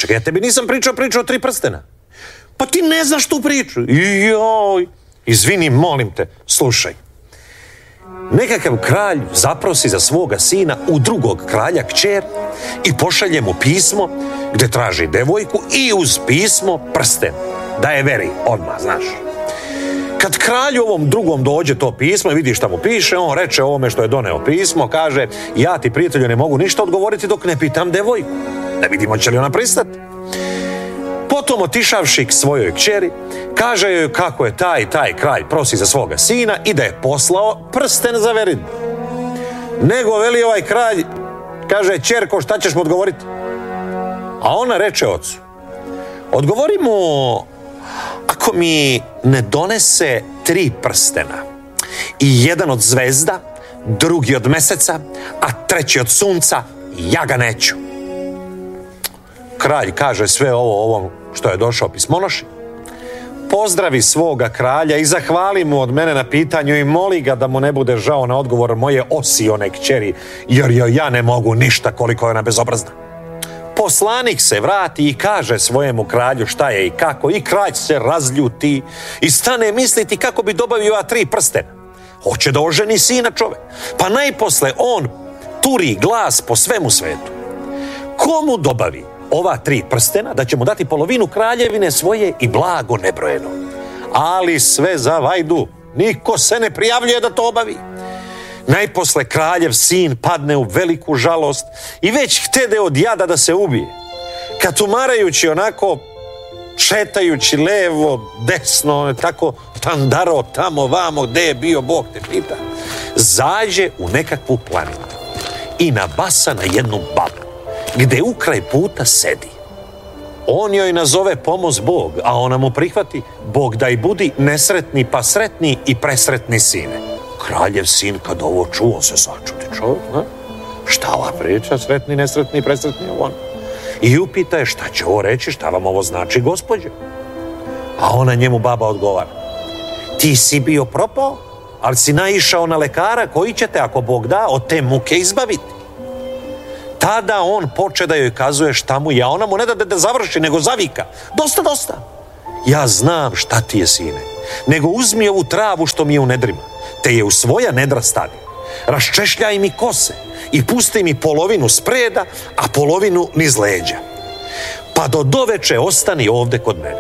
Čekaj, ja tebi nisam pričao o 3 prstena. Pa ti ne znaš tu priču. Joj, izvini, molim te, slušaj. Nekakav kralj zaprosi za svoga sina u drugog kralja kćer i pošalje mu pismo gdje traži devojku i uz pismo prsten. Da je veri, odmah, znaš. Kad kralju ovom drugom dođe to pismo i vidi šta mu piše, on reče ovome što je doneo pismo, kaže, ja ti, prijatelju, ne mogu ništa odgovoriti dok ne pitam devojku. Da vidimo će li ona pristati. Potom, otišavši k svojoj kćeri, kaže joj kako je taj kralj prosi za svoga sina i da je poslao prsten za verin. Nego veli ovaj kralj, kaže, ćerko, šta ćeš mu odgovoriti? A ona reče ocu, odgovori mu, ako mi ne donese 3 prstena i jedan od zvezda, drugi od meseca, a treći od sunca, ja ga neću. Kralj kaže sve ovo ovom što je došao pismonoši, pozdravi svoga kralja i zahvali mu od mene na pitanju i moli ga da mu ne bude žao na odgovor moje osione kćeri, jer joj ja ne mogu ništa koliko je ona bezobrazna. Poslanik se vrati i kaže svojemu kralju šta je i kako, i kralj se razljuti i stane misliti kako bi dobavio ova 3 prstena. Hoće da oženi sina čovek, pa najposle on turi glas po svemu svetu. Komu dobavi ova 3 prstena, da će mu dati polovinu kraljevine svoje i blago nebrojeno. Ali sve za vajdu, niko se ne prijavljuje da to obavi. Najposle kraljev sin padne u veliku žalost i već htede od jada da se ubije. Kad tumarajući onako, šetajući levo, desno, tako tandaro tamo vamo gde je bio Bog te pita, zađe u nekakvu planinu i nabasa na jednu babu gde ukraj puta sedi. On joj nazove pomoz Bog, a ona mu prihvati, Bog daj budi nesretni pa sretni i presretni sine. Kraljev sin kad ovo čuo se začudi čovjek, ne? Šta ova priča, sretni, nesretni, presretni, on? I upita je šta će ovo reći, šta vam ovo znači, gospođe? A ona njemu baba odgovara, ti si bio propao, ali si naišao na lekara koji će te, ako Bog da, od te muke izbaviti. Tada on poče da joj kazuje šta mu je, a ona mu ne da završi, nego zavika. Dosta, dosta. Ja znam šta ti je, sine, nego uzmi ovu travu što mi je u nedrima, te je u svoja nedra stavi. Raščešljaj mi kose i pusti mi polovinu spreda, a polovinu niz leđa. Pa do doveče ostani ovde kod mene.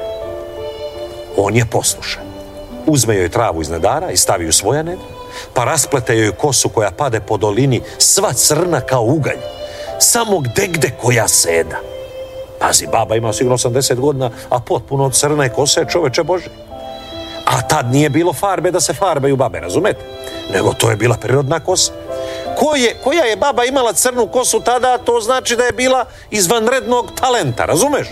On je poslušan. Uzme joj travu iz nedara i stavi u svoja nedra, pa rasplete joj kosu koja pade po dolini, sva crna kao ugalj, samo gde koja seda. Pazi, baba ima sigurno 80 godina, a potpuno od crne kose, čoveče Bože. A tad nije bilo farbe da se farbaju babe, razumete? Nego to je bila prirodna kosa. Koja je baba imala crnu kosu tada, to znači da je bila izvanrednog talenta, razumeš?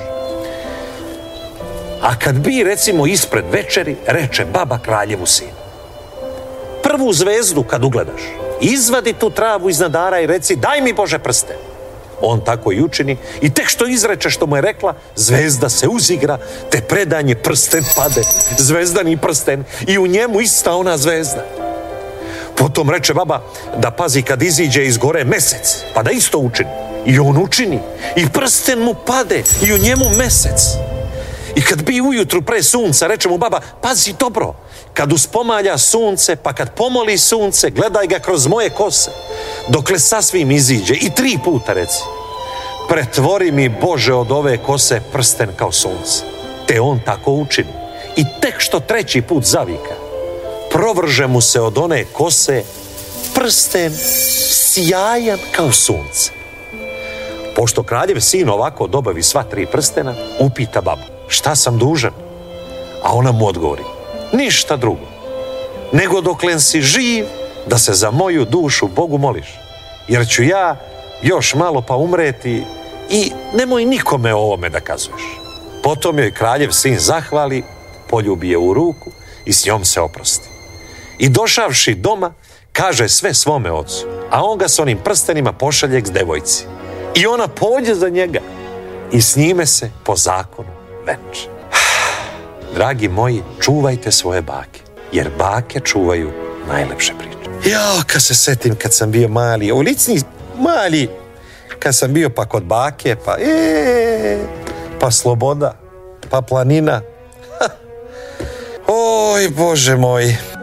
A kad bi, recimo, ispred večeri, reče baba kraljevu sinu, prvu zvezdu kad ugledaš, izvadi tu travu iz nadara i reci, daj mi Bože prsten. On tako i učini i tek što izreče što mu je rekla, zvezda se uzigra, te predanje prsten pade, zvezdani prsten, i u njemu ista ona zvezda. Potom reče baba da pazi kad iziđe iz gore mesec, pa da isto učini. I on učini i prsten mu pade i u njemu mesec. I kad bi ujutru pre sunca, reče mu baba, pazi dobro, kad uspomalja sunce, pa kad pomoli sunce, gledaj ga kroz moje kose, dokle sasvim iziđe, i 3 puta reci, pretvori mi Bože od ove kose prsten kao sunce. Te on tako učini. I tek što 3. put zavika, provrže mu se od one kose prsten sjajan kao sunce. Pošto kraljev sin ovako dobavi sva 3 prstena, upita babu, šta sam dužan? A ona mu odgovori, ništa drugo, nego doklen si živ, da se za moju dušu Bogu moliš, jer ću ja još malo pa umreti i nemoj nikome o ovome da kazuješ. Potom joj kraljev sin zahvali, poljubi je u ruku i s njom se oprosti. I došavši doma, kaže sve svome ocu, a on ga s onim prstenima pošalje k devojci. I ona pođe za njega i s njime se po zakonu venče. Dragi moji, čuvajte svoje bake, jer bake čuvaju najlepše priče. Jao, kad se setim kad sam bio mali, ulicni mali, kad sam bio pa kod bake, pa pa sloboda, pa planina. Oj, Bože moj.